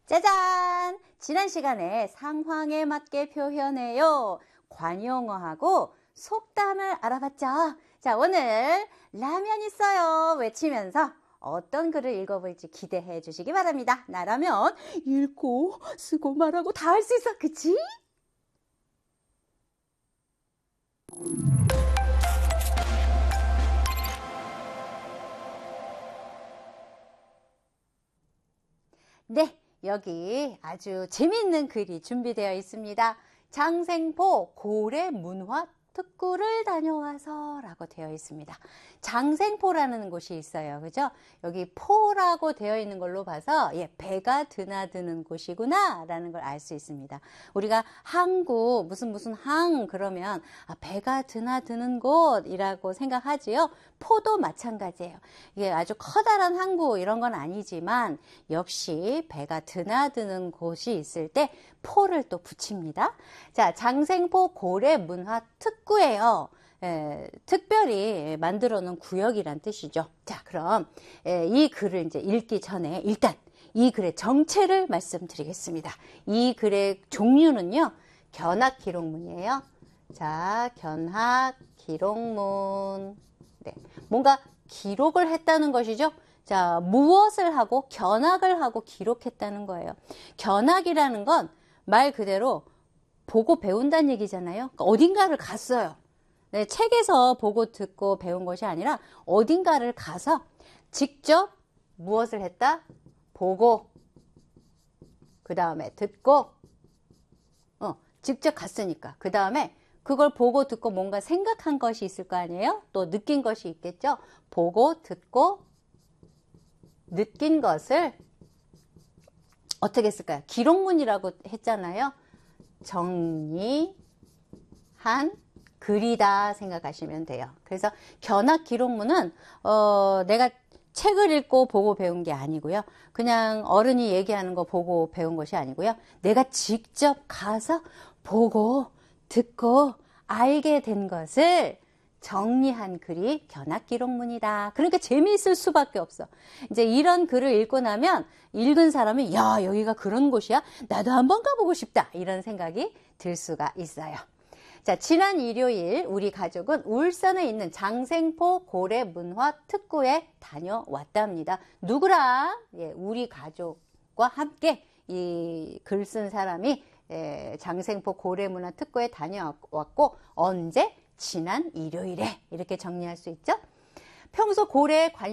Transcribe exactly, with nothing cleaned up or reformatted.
짜잔! 지난 시간에 상황에 맞게 표현해요. 관용어하고 속담을 알아봤죠? 자, 오늘 라면 있어요 외치면서 어떤 글을 읽어볼지 기대해 주시기 바랍니다. 나라면 읽고 쓰고 말하고 다 할 수 있어. 그치? 네, 여기 아주 재미있는 글이 준비되어 있습니다. 장생포 고래문화 특구를 다녀와서 라고 되어 있습니다. 장생포라는 곳이 있어요. 그죠? 여기 포라고 되어 있는 걸로 봐서 예, 배가 드나드는 곳이구나 라는 걸 알 수 있습니다. 우리가 항구 무슨 무슨 항 그러면 아, 배가 드나드는 곳이라고 생각하지요. 포도 마찬가지예요. 이게 아주 커다란 항구 이런 건 아니지만 역시 배가 드나드는 곳이 있을 때 포를 또 붙입니다. 자, 장생포 고래문화 특구예요. 에, 특별히 만들어 놓은 구역이란 뜻이죠. 자, 그럼 에, 이 글을 이제 읽기 전에 일단 이 글의 정체를 말씀드리겠습니다. 이 글의 종류는요, 견학 기록문이에요. 자, 견학 기록문. 네, 뭔가 기록을 했다는 것이죠. 자, 무엇을 하고 견학을 하고 기록했다는 거예요. 견학이라는 건 말 그대로 보고 배운다는 얘기잖아요. 그러니까 어딘가를 갔어요. 네, 책에서 보고 듣고 배운 것이 아니라 어딘가를 가서 직접 무엇을 했다? 보고, 그 다음에 듣고, 어, 직접 갔으니까. 그 다음에 그걸 보고 듣고 뭔가 생각한 것이 있을 거 아니에요? 또 느낀 것이 있겠죠? 보고 듣고 느낀 것을 어떻게 했을까요? 기록문이라고 했잖아요. 정리한 글이다 생각하시면 돼요. 그래서 견학 기록문은 어, 내가 책을 읽고 보고 배운 게 아니고요. 그냥 어른이 얘기하는 거 보고 배운 것이 아니고요. 내가 직접 가서 보고 듣고 알게 된 것을 정리한 글이 견학 기록문이다. 그러니까 재미있을 수밖에 없어. 이제 이런 글을 읽고 나면 읽은 사람이 야, 여기가 그런 곳이야? 나도 한번 가보고 싶다. 이런 생각이 들 수가 있어요. 자, 지난 일요일 우리 가족은 울산에 있는 장생포 고래문화 특구에 다녀왔답니다. 누구랑? 예, 우리 가족과 함께 이 글 쓴 사람이 예, 장생포 고래문화 특구에 다녀왔고 언제? 지난 일요일에 이렇게 정리할 수 있죠. 평소 고래에 관심